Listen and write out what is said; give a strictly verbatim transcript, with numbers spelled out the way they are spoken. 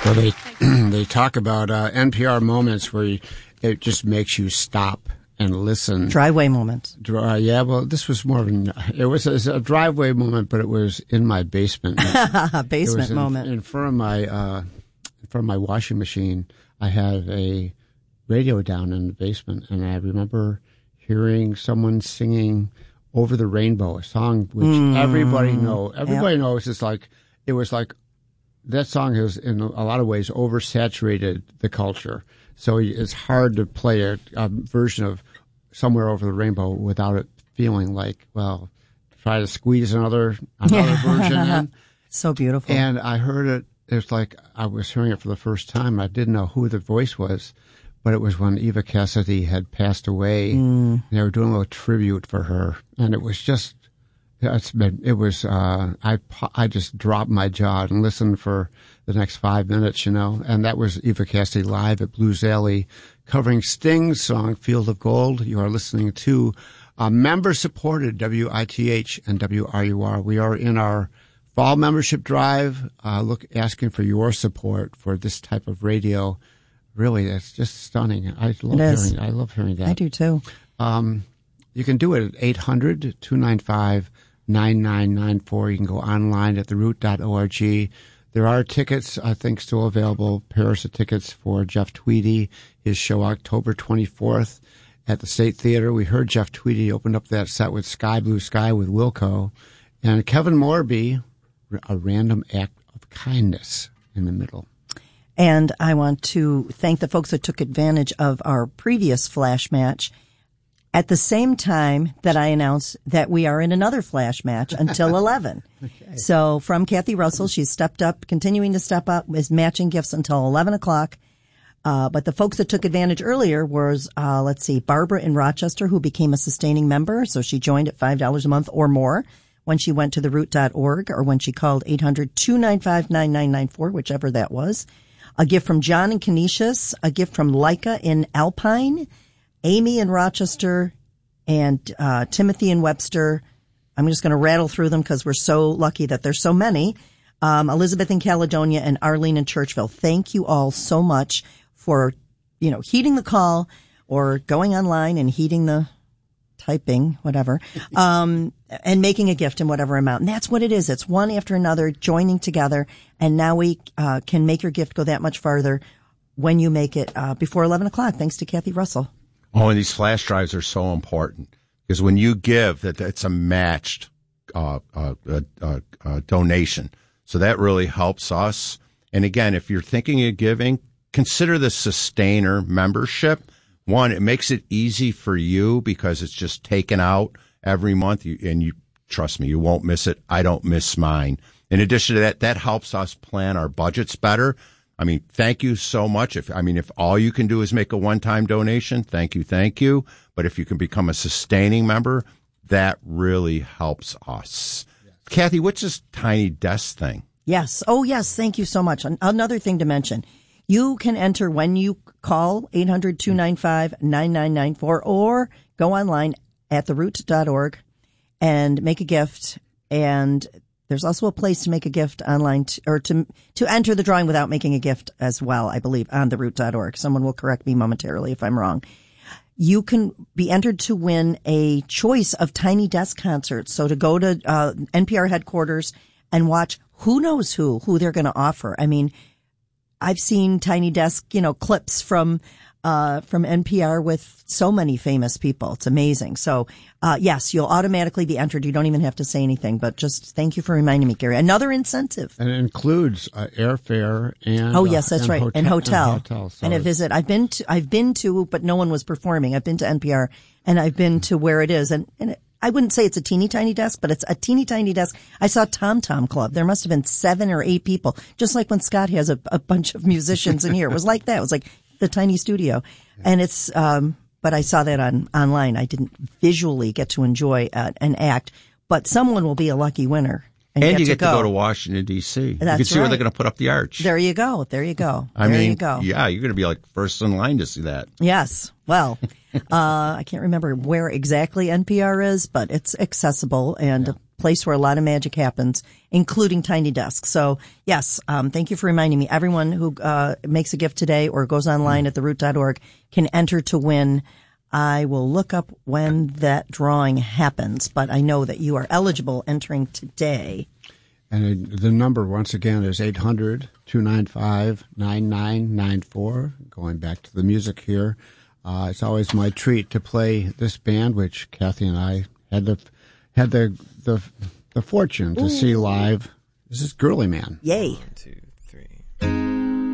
Well, they they talk about uh, N P R moments where you, it just makes you stop and listen. Driveway moments. Uh, yeah, well, this was more of an, it was, it was a driveway moment, but it was in my basement. Basement it was in, moment. In front of my, uh, in front of my washing machine, I had a radio down in the basement, and I remember hearing someone singing "Over the Rainbow," a song which mm, everybody know. Everybody yeah. knows. It's like, it was like, that song has, in a lot of ways, oversaturated the culture. So it's hard to play a, a version of "Somewhere Over the Rainbow" without it feeling like, well, try to squeeze another another version in. So beautiful. And I heard it. It was like I was hearing it for the first time. I didn't know who the voice was, but it was when Eva Cassidy had passed away. Mm. They were doing a little tribute for her, and it was just. It's been, it was, uh, I, I just dropped my jaw and listened for the next five minutes, you know, and that was Eva Cassidy live at Blues Alley covering Sting's song Field of Gold. You are listening to uh, member supported W I T H and W R U R. We are in our fall membership drive, uh, look, asking for your support for this type of radio. Really, that's just stunning. I love hearing, I love hearing that. I do too. Um, you can do it at eight hundred, two nine five, nine nine nine four. You can go online at the root dot org. There are tickets, I think, still available, pairs of tickets for Jeff Tweedy, his show October twenty-fourth at the State Theater. We heard Jeff Tweedy opened up that set with Sky Blue Sky with Wilco. And Kevin Morby, A Random Act of Kindness in the middle. And I want to thank the folks that took advantage of our previous flash match at the same time that I announced that we are in another flash match until eleven. Okay. So from Kathy Russell, she's stepped up, continuing to step up, is matching gifts until eleven o'clock. Uh, but the folks that took advantage earlier was, uh, let's see, Barbara in Rochester, who became a sustaining member. So she joined at five dollars a month or more when she went to the root dot org or when she called eight hundred, two nine five, nine nine nine four, whichever that was. A gift from John in Canisius, a gift from Leica in Alpine, Amy in Rochester, and uh Timothy in Webster. I'm just going to rattle through them because we're so lucky that there's so many. Um, Elizabeth in Caledonia and Arlene in Churchville. Thank you all so much for, you know, heeding the call or going online and heeding the typing, whatever, um, and making a gift in whatever amount. And that's what it is. It's one after another joining together. And now we uh, can make your gift go that much farther when you make it uh, before eleven o'clock, thanks to Kathy Russell. Oh, and these flash drives are so important because when you give, that it's a matched uh, uh, uh, uh, uh, donation. So that really helps us. And again, if you're thinking of giving, consider the sustainer membership. One, it makes it easy for you because it's just taken out every month, you, and you trust me, you won't miss it. I don't miss mine. In addition to that, that helps us plan our budgets better. I mean, thank you so much. If I mean, if all you can do is make a one-time donation, thank you, thank you. But if you can become a sustaining member, that really helps us. Yes. Kathy, what's this Tiny Desk thing? Yes. Oh, yes. Thank you so much. Another thing to mention. You can enter when you call eight hundred, two nine five, nine nine nine four or go online at the root dot org and make a gift. And there's also a place to make a gift online to, or to to enter the drawing without making a gift as well, I believe, on the root dot org. Someone will correct me momentarily if I'm wrong. You can be entered to win a choice of Tiny Desk concerts. So to go to uh, N P R headquarters and watch who knows who, who they're going to offer. I mean, I've seen Tiny Desk, you know, clips from, uh, from N P R with so many famous people. It's amazing. So, uh, yes, you'll automatically be entered. You don't even have to say anything, but just thank you for reminding me, Gary. Another incentive. And it includes uh, airfare and, oh, yes, that's uh, and right. Hotel, and hotel. And, hotel, and a visit. I've been to, I've been to, but no one was performing. I've been to N P R and I've been to where it is. And, and it, I wouldn't say it's a teeny tiny desk, but it's a teeny tiny desk. I saw Tom Tom Club. There must have been seven or eight people, just like when Scott has a, a bunch of musicians in here. It was like that. It was like the tiny studio. And it's, um, but I saw that on online. I didn't visually get to enjoy uh, an act, but someone will be a lucky winner. And, and get you to get go. to go to Washington, D C. That's you can see right. where they're going to put up the arch. There you go. There you go. I there mean, you go. yeah, you're going to be like first in line to see that. Yes. Well, uh, I can't remember where exactly N P R is, but it's accessible and yeah. place where a lot of magic happens, including Tiny Desk. So, yes, um, thank you for reminding me. Everyone who uh, makes a gift today or goes online at the root dot org can enter to win. I will look up when that drawing happens, but I know that you are eligible entering today. And the number, once again, is eight hundred, two nine five, nine nine nine four. Going back to the music here, uh, it's always my treat to play this band, which Kathy and I had the had the the, the fortune to Ooh. see live. This is Girly Man. Yay. One, two, three.